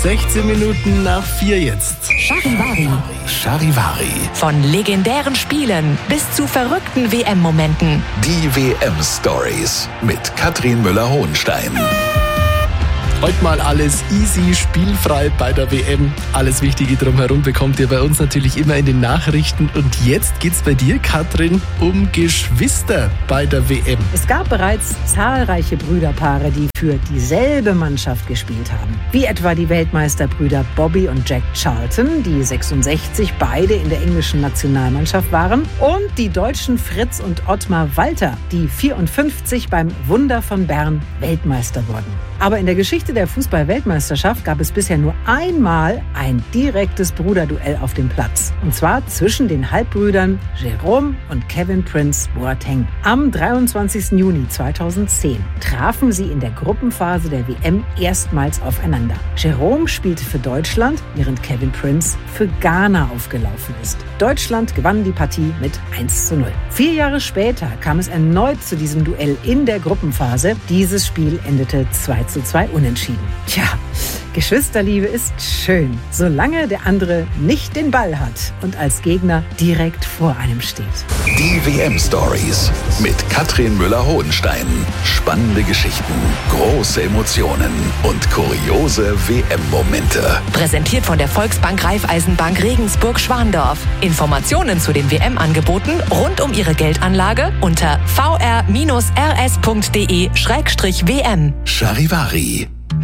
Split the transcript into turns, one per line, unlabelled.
16 Minuten nach 4 jetzt.
Charivari.
Charivari.
Von legendären Spielen bis zu verrückten WM-Momenten.
Die WM-Stories mit Katrin Müller-Hohenstein.
Heute mal alles easy, spielfrei bei der WM. Alles Wichtige drumherum bekommt ihr bei uns natürlich immer in den Nachrichten. Und jetzt geht's bei dir, Katrin, um Geschwister bei der WM.
Es gab bereits zahlreiche Brüderpaare, die für dieselbe Mannschaft gespielt haben. Wie etwa die Weltmeisterbrüder Bobby und Jack Charlton, die 66 beide in der englischen Nationalmannschaft waren. Und die deutschen Fritz und Ottmar Walter, die 54 beim Wunder von Bern Weltmeister wurden. Aber in der Geschichte der Fußball-Weltmeisterschaft gab es bisher nur einmal ein direktes Bruderduell auf dem Platz. Und zwar zwischen den Halbbrüdern Jérôme und Kevin Prince Boateng. Am 23. Juni 2010 trafen sie in der Gruppenphase der WM erstmals aufeinander. Jérôme spielte für Deutschland, während Kevin Prince für Ghana aufgelaufen ist. Deutschland gewann die Partie mit 1:0. 4 Jahre später kam es erneut zu diesem Duell in der Gruppenphase. Dieses Spiel endete 2:2 unentschieden. Tja, Geschwisterliebe ist schön, solange der andere nicht den Ball hat und als Gegner direkt vor einem steht.
Die WM-Stories mit Katrin Müller-Hohenstein. Spannende Geschichten, große Emotionen und kuriose WM-Momente.
Präsentiert von der Volksbank Raiffeisenbank Regensburg-Schwandorf. Informationen zu den WM-Angeboten rund um Ihre Geldanlage unter vr-rs.de/WM.
Charivari.